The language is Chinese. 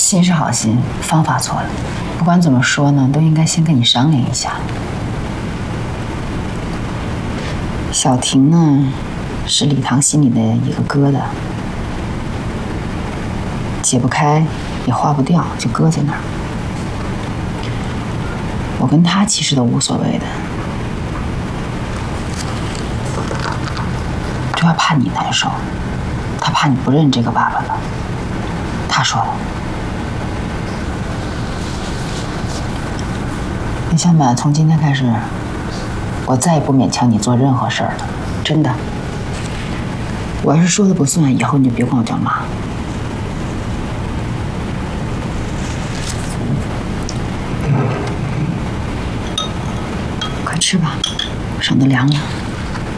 心是好心，方法错了。不管怎么说呢，都应该先跟你商量一下。小婷呢，是李唐心里的一个疙瘩，解不开，也化不掉，就搁在那儿。我跟他其实都无所谓的，主要怕你难受，他怕你不认这个爸爸了。他说的。林小满，从今天开始，我再也不勉强你做任何事儿了，真的。我要是说的不算，以后你就别管我叫妈。快吃吧，省得凉了。